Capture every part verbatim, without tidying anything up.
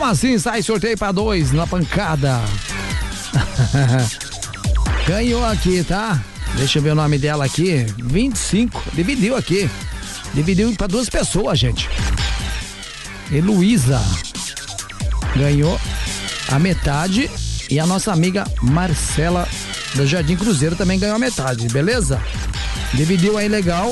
assim sai sorteio pra dois na pancada? Ganhou aqui, tá? Deixa eu ver o nome dela aqui. vinte e cinco. Dividiu aqui. Dividiu pra duas pessoas, gente. Heloísa ganhou a metade. E a nossa amiga Marcela do Jardim Cruzeiro também ganhou a metade, beleza? Dividiu aí legal.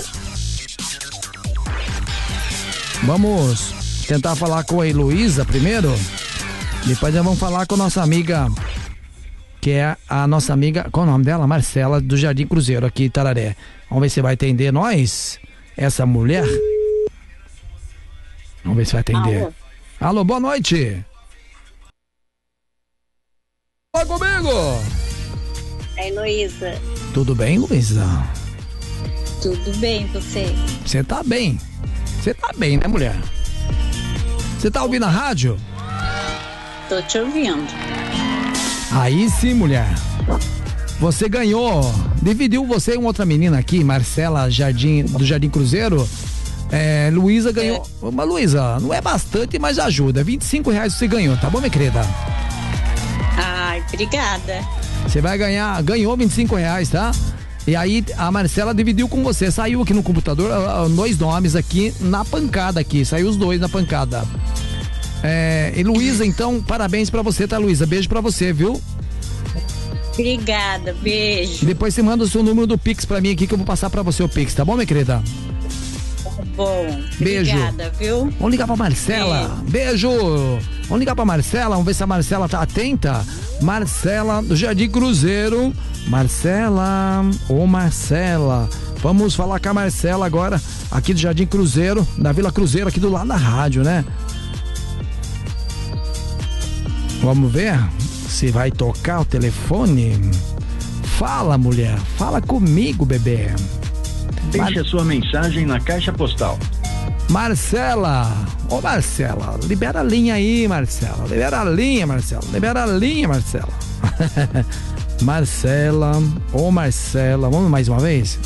Vamos tentar falar com a Heloísa primeiro. Depois nós vamos falar com a nossa amiga, que é a nossa amiga, qual é o nome dela? Marcela do Jardim Cruzeiro, aqui em Tararé. Vamos ver se vai atender nós, essa mulher. Vamos ver se vai atender. Alô, Alô, boa noite. Fala comigo. É Heloísa. Tudo bem, Luísa? Tudo bem, você? Você tá bem. Você tá bem, né, mulher? Você tá ouvindo a rádio? Tô te ouvindo. Aí sim, mulher. Você ganhou. Dividiu você e uma outra menina aqui, Marcela Jardim, do Jardim Cruzeiro. É, Luísa ganhou. É. Mas, Luísa, não é bastante, mas ajuda. vinte e cinco reais você ganhou, tá bom, minha querida? Ai, obrigada. Você vai ganhar, ganhou vinte e cinco reais, tá? E aí a Marcela dividiu com você, saiu aqui no computador dois nomes aqui na pancada aqui, saiu os dois na pancada. É, e Luísa, então, parabéns pra você, tá, Luísa? Beijo pra você, viu? Obrigada, beijo. E depois você manda o seu número do Pix pra mim aqui que eu vou passar pra você o Pix, tá bom, minha querida? Bom, beijo. Obrigada, viu? Vamos ligar pra Marcela. Beijo. Beijo. Vamos ligar pra Marcela, vamos ver se a Marcela tá atenta. Marcela do Jardim Cruzeiro. Marcela, ô Marcela. Vamos falar com a Marcela agora, aqui do Jardim Cruzeiro, da Vila Cruzeiro, aqui do lado da rádio, né? Vamos ver se vai tocar o telefone. Fala, mulher. Fala comigo, bebê. Deixe Mar... a sua mensagem na caixa postal. Marcela, ô Marcela, libera a linha aí, Marcela. Libera a linha, Marcela. Libera a linha, Marcela. Marcela, ô Marcela, vamos mais uma vez?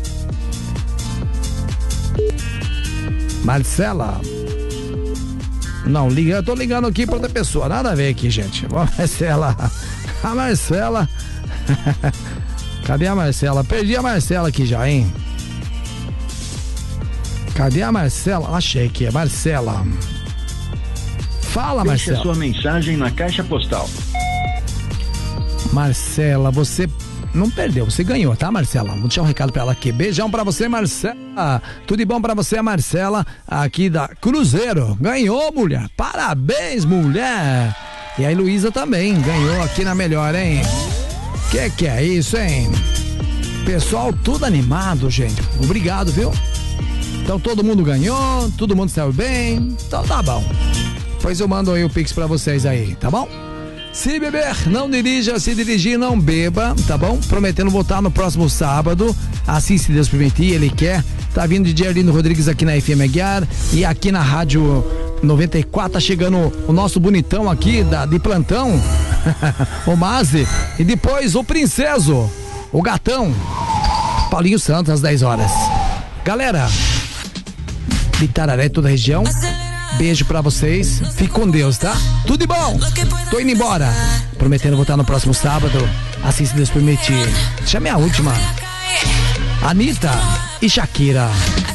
Marcela. Não, liga, eu tô ligando aqui pra outra pessoa, nada a ver aqui, gente. Ô Marcela, a Marcela. Cadê a Marcela? Perdi a Marcela aqui já, hein? Cadê a Marcela? Achei que é Marcela. Fala, Deixe Marcela. a sua mensagem na caixa postal. Marcela, você não perdeu, você ganhou, tá, Marcela? Vou deixar um recado pra ela aqui. Beijão pra você, Marcela. Tudo de bom pra você, Marcela, aqui da Cruzeiro. Ganhou, mulher. Parabéns, mulher. E a Heloísa também ganhou aqui na melhor, hein? Que que é isso, hein? Pessoal, tudo animado, gente. Obrigado, viu? Então todo mundo ganhou, todo mundo saiu bem, então tá bom. Depois eu mando aí o Pix pra vocês aí, tá bom? Se beber, não dirija, se dirigir, não beba, tá bom? Prometendo voltar no próximo sábado, assim se Deus permitir, ele quer. Tá vindo de Arlindo Rodrigues aqui na F M Aguiar e aqui na Rádio noventa e quatro tá chegando o nosso bonitão aqui da, de plantão, o Mazi, e depois o Princeso, o Gatão, Paulinho Santos às dez horas. Galera, de Tararé, toda a região, beijo pra vocês, fique com Deus, tá? Tudo de bom, tô indo embora, prometendo voltar no próximo sábado, assim se Deus permitir. Chame a última, Anitta e Shakira.